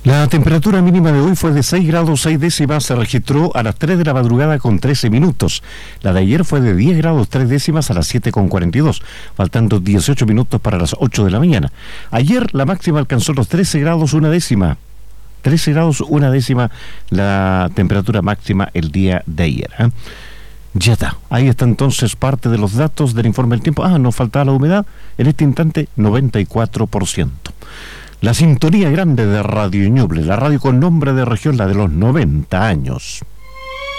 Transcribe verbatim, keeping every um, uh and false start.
La temperatura mínima de hoy fue de seis grados seis décimas, se registró a las tres de la madrugada con trece minutos. La de ayer fue de diez grados tres décimas a las siete con cuarenta y dos, faltando dieciocho minutos para las ocho de la mañana. Ayer la máxima alcanzó los trece grados una décima. trece grados una décima la temperatura máxima el día de ayer, ¿eh? Ya está, ahí está entonces parte de los datos del informe del tiempo. Ah, nos faltaba la humedad, en este instante noventa y cuatro por ciento. La sintonía grande de Radio Ñuble, la radio con nombre de región, la de los noventa años.